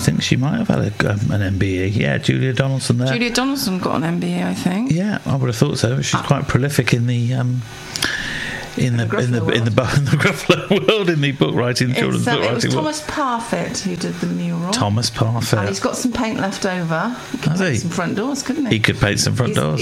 think she might have had an MBE. Yeah, Julia Donaldson there. Julia Donaldson got an MBE, I think. Yeah, I would have thought so. She's quite prolific in the Gruffalo world, in the book writing, children's book writing. It was Thomas Parfitt who did the mural. Thomas Parfitt. And he's got some paint left over. He could paint some front doors, couldn't he? He could paint some front doors.